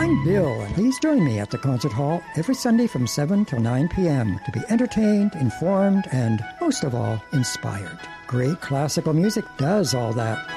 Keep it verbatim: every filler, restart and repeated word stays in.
I'm Bill, and please join me at the Concert Hall every Sunday from seven till nine p.m. to be entertained, informed, and, most of all, inspired. Great classical music does all that.